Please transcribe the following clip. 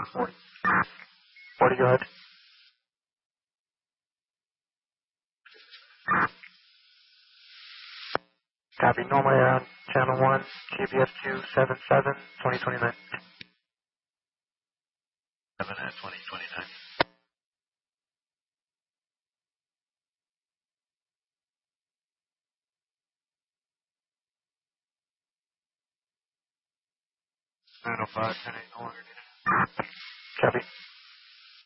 40, go ahead. Copy. Normally on channel 1, GPS 277, 2029. 7 at 2029. Nine oh five, 10 8, no longer needed. Copy.